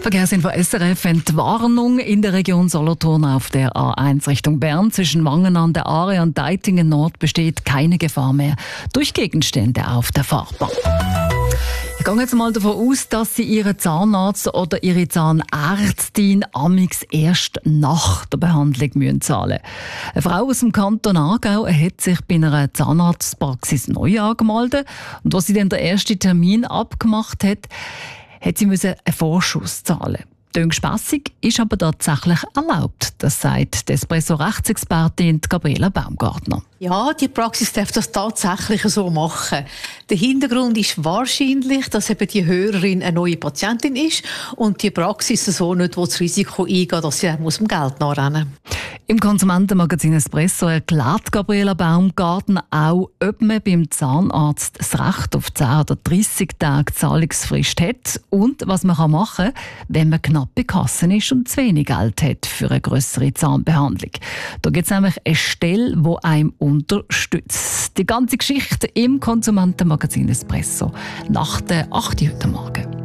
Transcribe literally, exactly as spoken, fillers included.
Verkehrsinfo S R F, Entwarnung in der Region Solothurn auf der A eins Richtung Bern. Zwischen Wangen an der Aare und Deitingen Nord besteht keine Gefahr mehr durch Gegenstände auf der Fahrbahn. Ich gehe jetzt mal davon aus, dass Sie Ihren Zahnarzt oder Ihre Zahnärztin amix erst nach der Behandlung müssen zahlen. Eine Frau aus dem Kanton Aargau hat sich bei einer Zahnarztpraxis neu angemeldet und als sie dann den ersten Termin abgemacht hat, hat sie einen Vorschuss zahlen. Klingt spässig, ist aber tatsächlich erlaubt. Das sagt die Espresso-Rechtsexpertin Gabriela Baumgartner. Ja, die Praxis darf das tatsächlich so machen. Der Hintergrund ist wahrscheinlich, dass eben die Hörerin eine neue Patientin ist und die Praxis so nicht das Risiko eingehen, dass sie muss um Geld nachrennen muss. Im Konsumentenmagazin Espresso erklärt Gabriela Baumgartner auch, ob man beim Zahnarzt das Recht auf zehn oder dreissig Tage Zahlungsfrist hat und was man machen kann, wenn man knapp bei Kassen ist und zu wenig Geld hat für eine grössere Zahnbehandlung. Da gibt es nämlich eine Stelle, die einem unterstützt. Die ganze Geschichte im Konsumentenmagazin Espresso nach der acht Uhr heute Morgen.